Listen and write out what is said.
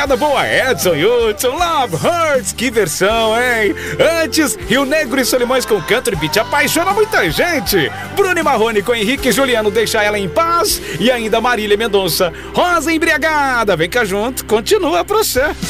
madrugada boa, Edson Hudson, Love Hurts, que versão, hein? Antes, Rio Negro e Solimões com Country Beat apaixona muita gente. Bruno e Marrone com Henrique e Juliano, Deixa Ela em Paz. E ainda Marília Mendonça, Rosa Embriagada. Vem cá junto, continua pra você.